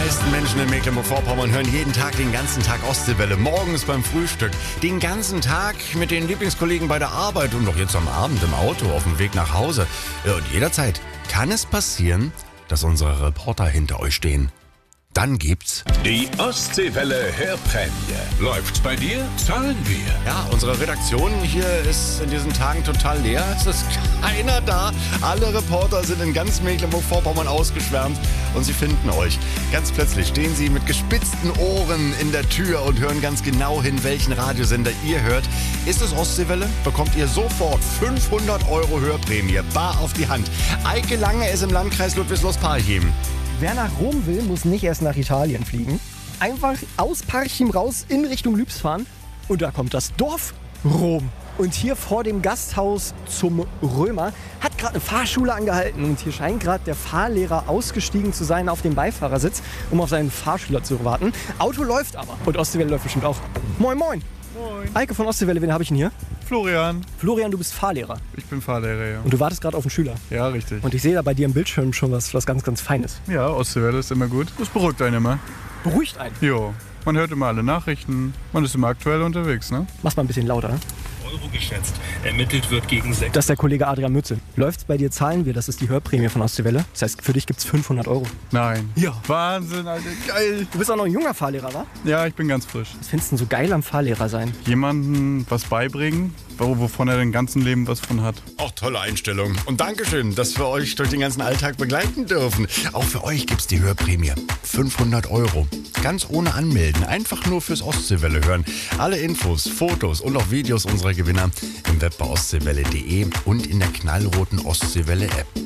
meisten Menschen in Mecklenburg-Vorpommern hören jeden Tag, den ganzen Tag Ostseewelle. Morgens beim Frühstück, den ganzen Tag mit den Lieblingskollegen bei der Arbeit und noch jetzt am Abend im Auto auf dem Weg nach Hause. Ja, und jederzeit kann es passieren, dass unsere Reporter hinter euch stehen. Dann gibt's die Ostseewelle Hörprämie. Läuft's bei dir? Zahlen wir. Ja, unsere Redaktion hier ist in diesen Tagen total leer. Es ist keiner da. Alle Reporter sind in ganz Mecklenburg-Vorpommern ausgeschwärmt und sie finden euch. Ganz plötzlich stehen sie mit gespitzten Ohren in der Tür und hören ganz genau hin, welchen Radiosender ihr hört. Ist es Ostseewelle? Bekommt ihr sofort 500 € Hörprämie, bar auf die Hand. Eike Lange ist im Landkreis Ludwigslust-Parchim. Wer nach Rom will, muss nicht erst nach Italien fliegen. Einfach aus Parchim raus in Richtung Lübs fahren. Und da kommt das Dorf Rom. Und hier vor dem Gasthaus zum Römer hat gerade eine Fahrschule angehalten. Und hier scheint gerade der Fahrlehrer ausgestiegen zu sein auf dem Beifahrersitz, um auf seinen Fahrschüler zu warten. Auto läuft aber. Und Ostseewelle läuft bestimmt auch. Moin, moin. Moin. Eike von Ostseewelle, wen habe ich denn hier? Florian. Florian, du bist Fahrlehrer. Ich bin Fahrlehrer, ja. Und du wartest gerade auf einen Schüler. Ja, richtig. Und ich sehe da bei dir im Bildschirm schon was ganz, ganz Feines. Ja, Ostseewelle ist immer gut. Das beruhigt einen immer. Beruhigt einen. Jo. Man hört immer alle Nachrichten. Man ist immer aktuell unterwegs, ne? Mach's mal ein bisschen lauter. Ne? Euro geschätzt. Ermittelt wird gegen 6. Das ist der Kollege Adrian Mütze. Läuft's bei dir, zahlen wir. Das ist die Hörprämie von Ostseewelle. Das heißt, für dich gibt's 500 €. Nein. Ja. Wahnsinn, Alter. Geil. Du bist auch noch ein junger Fahrlehrer, wa? Ja, ich bin ganz frisch. Was findest du denn so geil am Fahrlehrer sein? Jemandem was beibringen, wovon er den ganzen Leben was von hat. Auch tolle Einstellung. Und Dankeschön, dass wir euch durch den ganzen Alltag begleiten dürfen. Auch für euch gibt's die Hörprämie. 500 €. Ganz ohne Anmelden. Einfach nur fürs Ostseewelle hören. Alle Infos, Fotos und auch Videos unserer Gewinner im Web bei ostseewelle.de und in der knallroten Ostseewelle-App.